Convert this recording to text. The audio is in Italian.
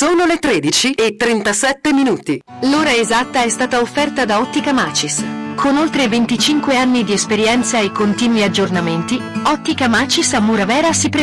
Sono le 13:37. L'ora esatta è stata offerta da Ottica Macis. Con oltre 25 anni di esperienza e continui aggiornamenti, Ottica Macis a Muravera si